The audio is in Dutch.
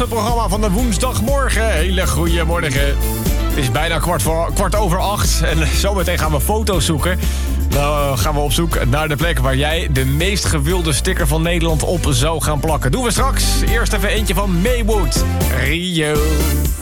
ochtendprogramma van de woensdagmorgen. Hele goede morgen. Het is bijna 7:15 en zometeen gaan we foto's zoeken. Nou gaan we op zoek naar de plek waar jij de meest gewilde sticker van Nederland op zou gaan plakken. Doen we straks. Eerst even eentje van Maywood. Rio.